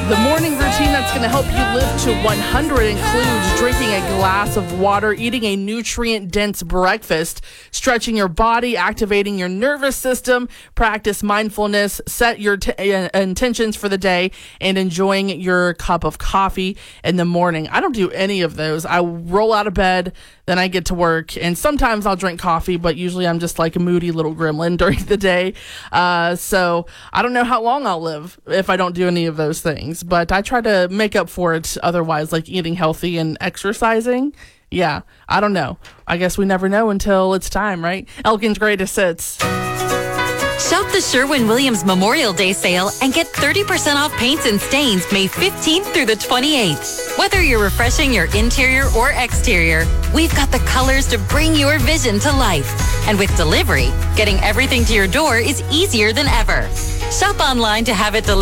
The morning routine that's going to help you live to 100 includes drinking a glass of water, eating a nutrient-dense breakfast, stretching your body, activating your nervous system, practice mindfulness, set your intentions for the day, and enjoying your cup of coffee in the morning. I don't do any of those. I roll out of bed, then I get to work, and sometimes I'll drink coffee, but usually I'm just like a moody little gremlin during the day. So I don't know how long I'll live if I don't do any of those things, but I try to make up for it otherwise, like eating healthy and exercising. Yeah, I don't know. I guess we never know until it's time, right? Elkin's Greatest Hits. Shop the Sherwin-Williams Memorial Day sale and get 30% off paints and stains May 15th through the 28th. Whether you're refreshing your interior or exterior, we've got the colors to bring your vision to life. And with delivery, getting everything to your door is easier than ever. Shop online to have it delivered